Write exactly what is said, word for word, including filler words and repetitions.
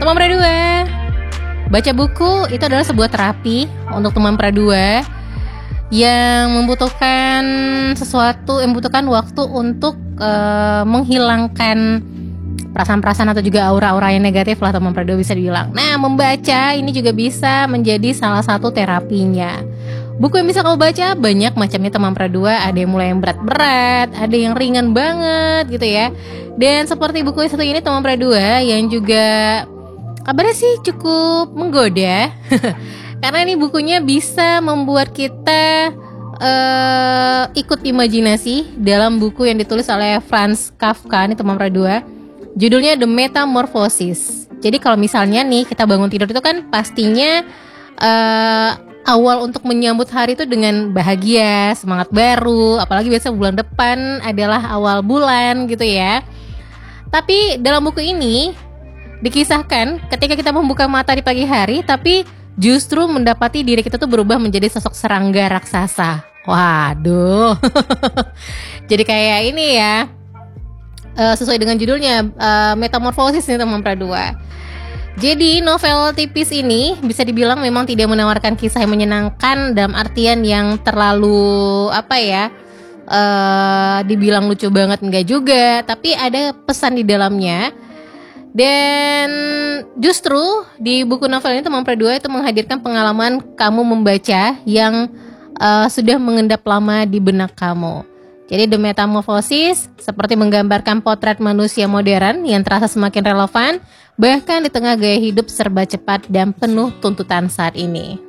Teman Pradua, baca buku itu adalah sebuah terapi untuk teman Pradua yang membutuhkan sesuatu, yang membutuhkan waktu untuk uh, menghilangkan perasaan-perasaan atau juga aura-aura yang negatif lah teman Pradua bisa dibilang. Nah, membaca ini juga bisa menjadi salah satu terapinya. Buku yang bisa kamu baca banyak macamnya teman Pradua. Ada yang mulai yang berat-berat, ada yang ringan banget gitu ya. Dan seperti buku yang satu ini teman Pradua yang juga kabarnya sih cukup menggoda. Karena ini bukunya bisa membuat kita uh, ikut imajinasi dalam buku yang ditulis oleh Franz Kafka nih teman Pradua. Judulnya The Metamorphosis. Jadi kalau misalnya nih kita bangun tidur itu kan pastinya uh, awal untuk menyambut hari itu dengan bahagia, semangat baru. Apalagi biasa bulan depan adalah awal bulan gitu ya. Tapi dalam buku ini dikisahkan ketika kita membuka mata di pagi hari, tapi justru mendapati diri kita tuh berubah menjadi sosok serangga raksasa. Waduh. Jadi kayak ini ya, uh, sesuai dengan judulnya, uh, Metamorphosis nih teman Pradua. Jadi novel tipis ini bisa dibilang memang tidak menawarkan kisah yang menyenangkan dalam artian yang terlalu apa ya, uh, dibilang lucu banget enggak juga, tapi ada pesan di dalamnya. Dan justru di buku novel ini teman Pradua itu menghadirkan pengalaman kamu membaca yang uh, sudah mengendap lama di benak kamu. Jadi The Metamorphosis seperti menggambarkan potret manusia modern yang terasa semakin relevan bahkan di tengah gaya hidup serba cepat dan penuh tuntutan saat ini.